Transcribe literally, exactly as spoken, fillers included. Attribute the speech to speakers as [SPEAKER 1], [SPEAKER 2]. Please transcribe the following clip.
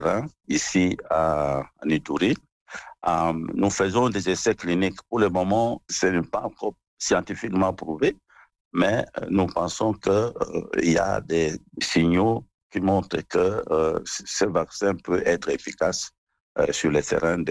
[SPEAKER 1] terrain, ici à Nitouri. Euh, nous faisons des essais cliniques. Pour le moment, ce n'est pas encore scientifiquement prouvé, mais euh, nous pensons qu'il euh, y a des signaux qui montrent que euh, ce vaccin peut être efficace euh, sur le terrain de